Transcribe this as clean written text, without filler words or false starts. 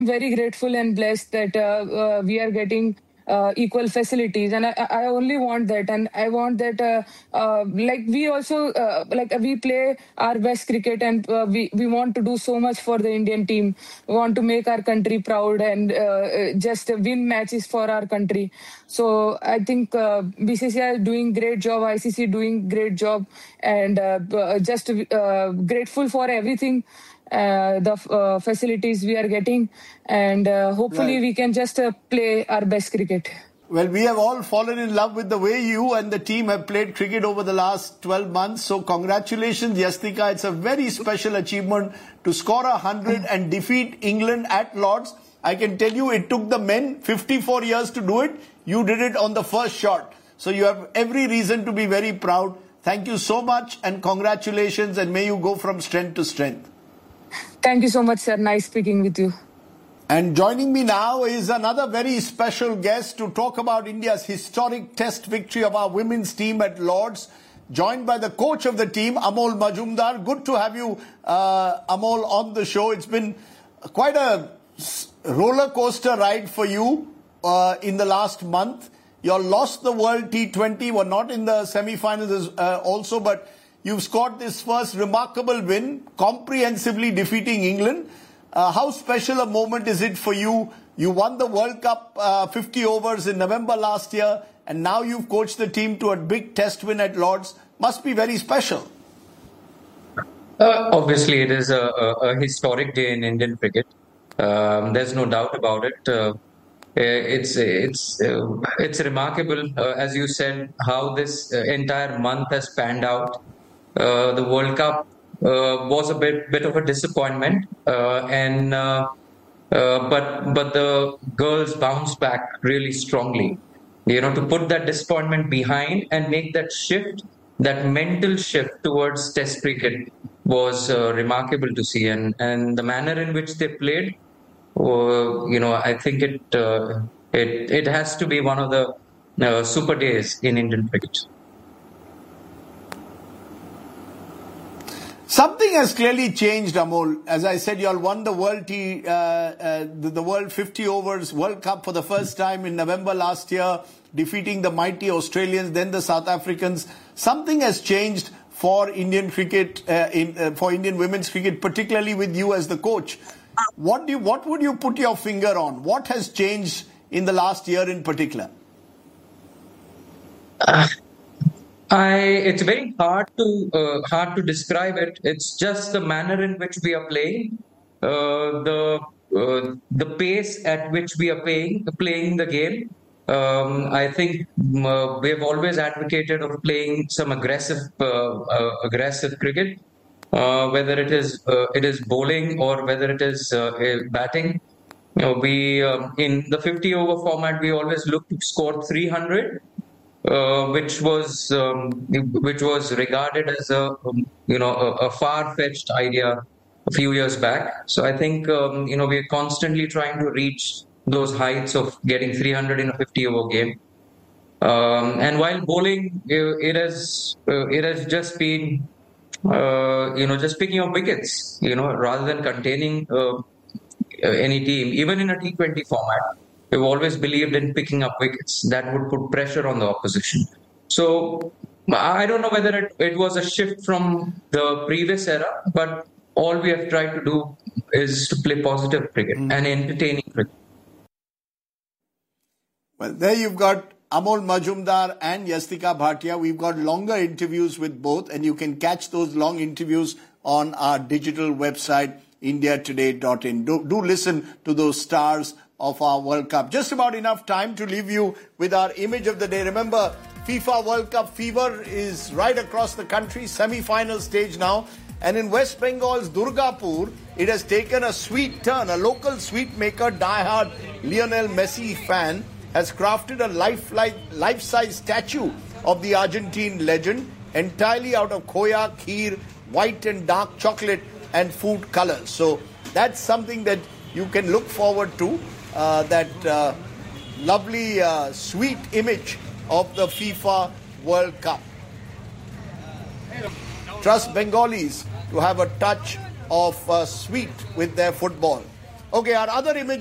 very grateful and blessed that we are getting equal facilities, and I only want that, and I want that like we also like we play our best cricket, and we want to do so much for the Indian team. We want to make our country proud and just win matches for our country. So I think BCCI is doing great job, ICC doing great job, and just grateful for everything, the facilities we are getting, and hopefully we can just play our best cricket. Well, we have all fallen in love with the way you and the team have played cricket over the last 12 months. So congratulations, Yastika. It's a very special achievement to score 100 and defeat England at Lord's. I can tell you it took the men 54 years to do it. You did it on the first shot. So you have every reason to be very proud. Thank you so much and congratulations, and may you go from strength to strength. Thank you so much, sir. Nice speaking with you. And joining me now is another very special guest to talk about India's historic test victory of our women's team at Lord's, joined by the coach of the team, Amol Majumdar. Good to have you, Amol, on the show. It's been quite a roller coaster ride for you in the last month. You all lost the World T20, were not in the semi-finals also, but you've scored this first remarkable win, comprehensively defeating England. How special a moment is it for you? You won the World Cup 50 overs in November last year, and now you've coached the team to a big test win at Lord's. Must be very special. Obviously, it is a historic day in Indian cricket. There's no doubt about it. It's remarkable, as you said, how this entire month has panned out. The World Cup was a bit of a disappointment, but the girls bounced back really strongly. To put that disappointment behind and make that shift, that mental shift towards Test cricket was remarkable to see, and the manner in which they played, I think it has to be one of the super days in Indian cricket. Something has clearly changed, Amol. As I said, you all won the World the World 50 overs World Cup for the first time in November last year, defeating the mighty Australians, then the South Africans. Something has changed for Indian cricket, for Indian women's cricket, particularly with you as the coach. What would you put your finger on? What has changed in the last year in particular? It's very hard to describe it. It's just the manner in which we are playing, the pace at which we are playing the game. I think we have always advocated of playing some aggressive cricket, whether it is bowling or whether it is batting. We in the 50 over format we always look to score 300. Which was regarded as a far-fetched idea a few years back. So I think we're constantly trying to reach those heights of getting 300 in a 50-over game. And while bowling, it has just been just picking up wickets, rather than containing any team, even in a T20 format. We've always believed in picking up wickets that would put pressure on the opposition. So I don't know whether it was a shift from the previous era, but all we have tried to do is to play positive cricket and entertaining cricket. Well, there you've got Amol Majumdar and Yastika Bhatia. We've got longer interviews with both, and you can catch those long interviews on our digital website, indiatoday.in. Do listen to those stars of our World Cup. Just about enough time to leave you with our image of the day. Remember, FIFA World Cup fever is right across the country, semi-final stage now. And in West Bengal's Durgapur, it has taken a sweet turn. A local sweet maker, diehard Lionel Messi fan, has crafted a life-size statue of the Argentine legend, entirely out of khoya, kheer, white and dark chocolate and food colors. So that's something that you can look forward to. That lovely, sweet image of the FIFA World Cup. Trust Bengalis to have a touch of sweet with their football. Okay, our other image